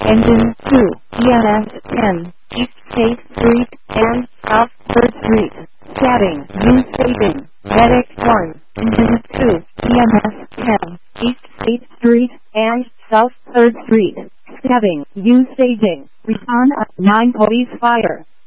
Engine 2, EMS 10, East State Street, and South 3rd Street. Stabbing, use staging. Medic 1, Engine 2, EMS 10, East State Street, and South 3rd Street. Stabbing, use staging. Respond at 9 police fire.